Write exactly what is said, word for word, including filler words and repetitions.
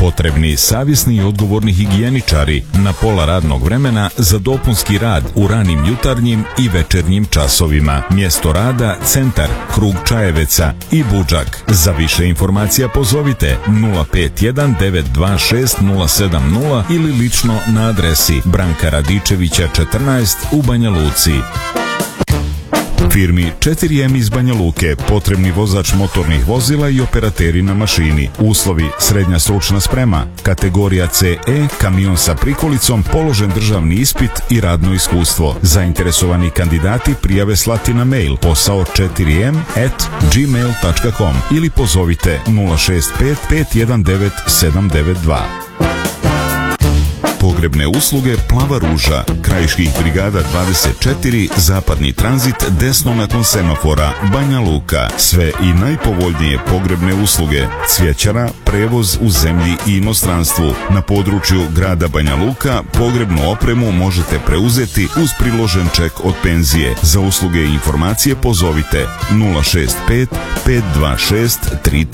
Potrebni savjesni i odgovorni higijeničari na pola radnog vremena za dopunski rad u ranim jutarnjim i večernjim časovima. Mjesto rada Centar, Krug Čajeveca i Budžak. Za više informacija pozovite nula pet jedan devet dva šest nula sedam nula ili lično na adresi Branka Radičevića četrnaest u Banja Luci. Firmi četiri em iz Banja Luke potrebni vozač motornih vozila i operateri na mašini. Uslovi: srednja stručna sprema, kategorija ce e, kamion sa prikolicom, položen državni ispit i radno iskustvo. Zainteresovani kandidati prijave slati na mail posao četiri em at gmail tačka com ili pozovite nula šest pet pet jedan devet sedam devet dva. Pogrebne usluge Plava ruža, Krajiških brigada dvadeset četiri, Zapadni tranzit, desno nakon semafora, Banja Luka. Sve i najpovoljnije pogrebne usluge: cvjećara, prevoz u zemlji i inostranstvu. Na području grada Banja Luka pogrebnu opremu možete preuzeti uz priložen ček od penzije. Za usluge i informacije pozovite nula šest pet pet dva šest tri